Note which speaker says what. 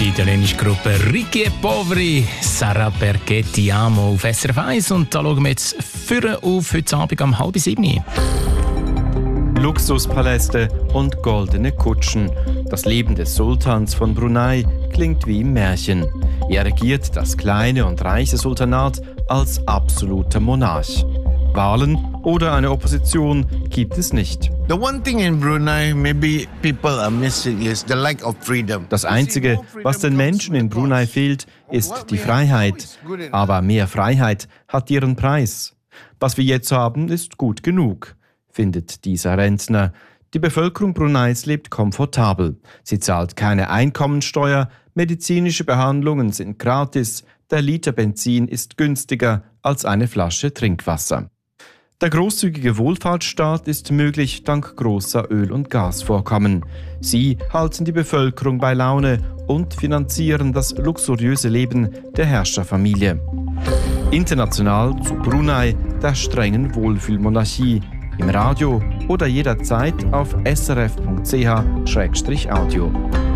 Speaker 1: Die italienische Gruppe Ricchi e Poveri, Sarà perché ti amo auf SRF 1. Und da schauen wir jetzt auf heute Abend um 6:30.
Speaker 2: Luxuspaläste und goldene Kutschen. Das Leben des Sultans von Brunei klingt wie im Märchen. Er regiert das kleine und reiche Sultanat als absoluter Monarch. Wahlen oder eine Opposition gibt es nicht.
Speaker 3: The one thing in Brunei maybe people are missing is the lack of freedom.
Speaker 2: Das Einzige, was den Menschen in Brunei fehlt, ist die Freiheit. Aber mehr Freiheit hat ihren Preis. Was wir jetzt haben, ist gut genug, findet dieser Rentner. Die Bevölkerung Bruneis lebt komfortabel. Sie zahlt keine Einkommensteuer, medizinische Behandlungen sind gratis, der Liter Benzin ist günstiger als eine Flasche Trinkwasser. Der großzügige Wohlfahrtsstaat ist möglich dank großer Öl- und Gasvorkommen. Sie halten die Bevölkerung bei Laune und finanzieren das luxuriöse Leben der Herrscherfamilie. International zu Brunei, der strengen Wohlfühlmonarchie. Im Radio oder jederzeit auf srf.ch/audio.